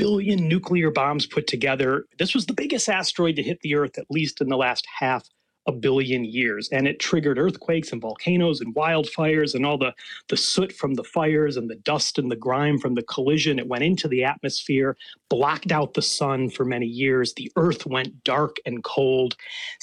billion nuclear bombs put together. This was the biggest asteroid to hit the Earth, at least in the last half a billion years. And it triggered earthquakes and volcanoes and wildfires and all the soot from the fires and the dust and the grime from the collision. It went into the atmosphere, blocked out the sun for many years. The Earth went dark and cold.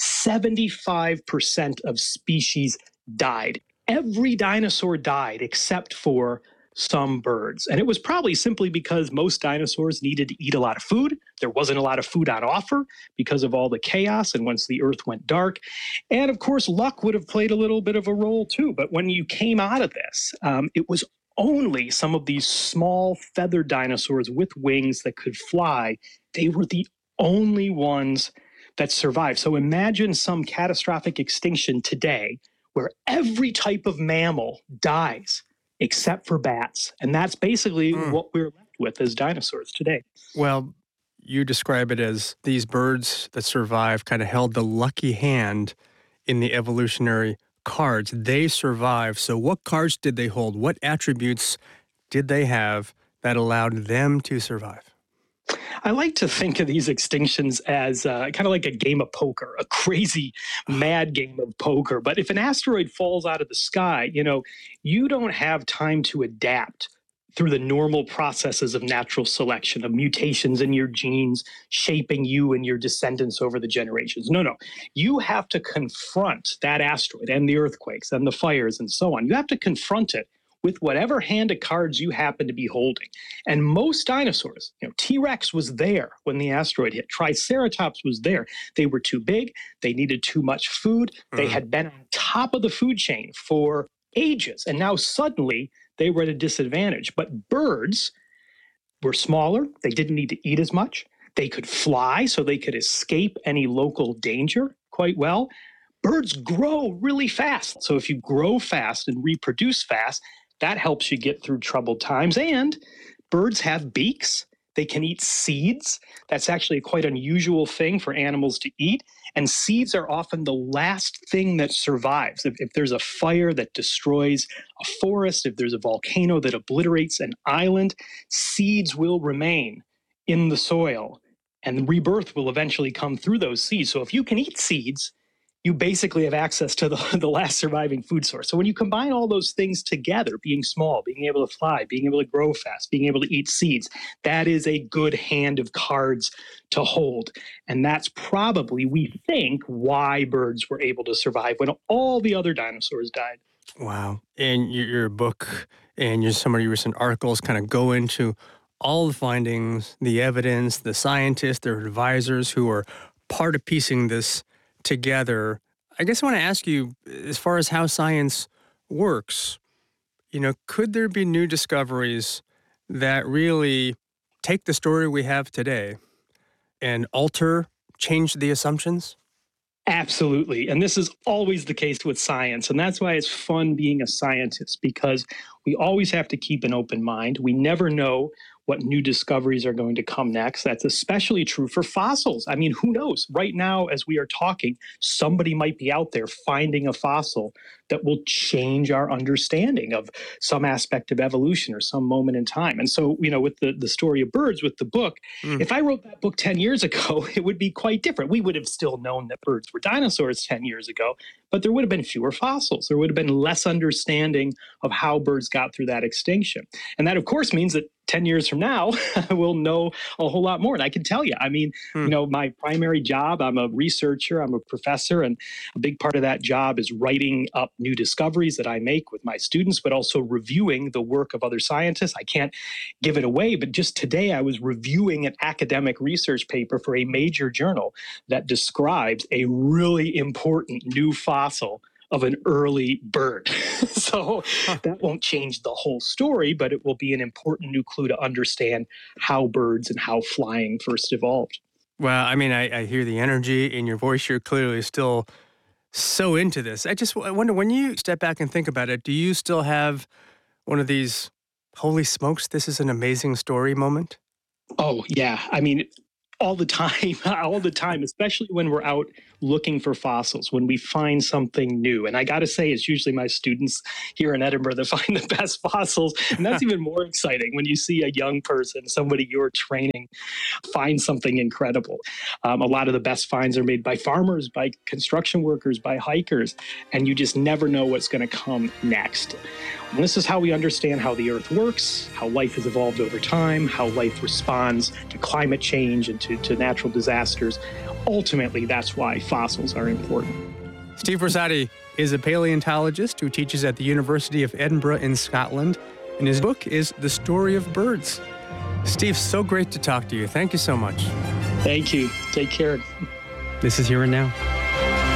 75% of species died. Every dinosaur died except for some birds. And it was probably simply because most dinosaurs needed to eat a lot of food. There wasn't a lot of food on offer because of all the chaos and once the Earth went dark. And of course, luck would have played a little bit of a role too. But when you came out of this, it was only some of these small feathered dinosaurs with wings that could fly. They were the only ones that survived. So imagine some catastrophic extinction today where every type of mammal dies except for bats. And that's basically what we're left with as dinosaurs today. Well, you describe it as these birds that survive kind of held the lucky hand in the evolutionary cards. They survived. So what cards did they hold? What attributes did they have that allowed them to survive? I like to think of these extinctions as kind of like a game of poker, a crazy, mad game of poker. But if an asteroid falls out of the sky, you don't have time to adapt through the normal processes of natural selection, of mutations in your genes shaping you and your descendants over the generations. No. You have to confront that asteroid and the earthquakes and the fires and so on. You have to confront it with whatever hand of cards you happen to be holding. And most dinosaurs, T-Rex was there when the asteroid hit. Triceratops was there. They were too big. They needed too much food. They had been on top of the food chain for ages. And now suddenly they were at a disadvantage. But birds were smaller. They didn't need to eat as much. They could fly, so they could escape any local danger quite well. Birds grow really fast. So if you grow fast and reproduce fast, that helps you get through troubled times. And birds have beaks. They can eat seeds. That's actually a quite unusual thing for animals to eat. And seeds are often the last thing that survives. If there's a fire that destroys a forest, if there's a volcano that obliterates an island, seeds will remain in the soil. And rebirth will eventually come through those seeds. So if you can eat seeds, you basically have access to the last surviving food source. So when you combine all those things together, being small, being able to fly, being able to grow fast, being able to eat seeds, that is a good hand of cards to hold. And that's probably, we think, why birds were able to survive when all the other dinosaurs died. Wow. And your book and some of your recent articles kind of go into all the findings, the evidence, the scientists, their advisors who are part of piecing this together. I guess I want to ask you, as far as how science works, could there be new discoveries that really take the story we have today and change the assumptions? Absolutely. And this is always the case with science. And that's why it's fun being a scientist, because we always have to keep an open mind. We never know what new discoveries are going to come next. That's especially true for fossils. I mean, who knows? Right now, as we are talking, somebody might be out there finding a fossil that will change our understanding of some aspect of evolution or some moment in time. And so, with the story of birds, with the book, if I wrote that book 10 years ago, it would be quite different. We would have still known that birds were dinosaurs 10 years ago, but there would have been fewer fossils. There would have been less understanding of how birds got through that extinction. And that, of course, means that 10 years from now, we'll know a whole lot more. And I can tell you, my primary job, I'm a researcher, I'm a professor, and a big part of that job is writing up new discoveries that I make with my students, but also reviewing the work of other scientists. I can't give it away, but just today I was reviewing an academic research paper for a major journal that describes a really important new fossil of an early bird. So that won't change the whole story, but it will be an important new clue to understand how birds and how flying first evolved. Well, I hear the energy in your voice. You're clearly still so into this. I wonder, when you step back and think about it, do you still have one of these, holy smokes, this is an amazing story moment? Oh, yeah. All the time, all the time, especially when we're out looking for fossils, when we find something new. And I got to say, it's usually my students here in Edinburgh that find the best fossils. And that's even more exciting when you see a young person, somebody you're training, find something incredible. A lot of the best finds are made by farmers, by construction workers, by hikers, and you just never know what's going to come next. And this is how we understand how the Earth works, how life has evolved over time, how life responds to climate change and to natural disasters. Ultimately, that's why fossils are important. Steve Rosati is a paleontologist who teaches at the University of Edinburgh in Scotland, and his book is The Story of Birds. Steve, so great to talk to you. Thank you so much. Thank you. Take care. This is Here and Now.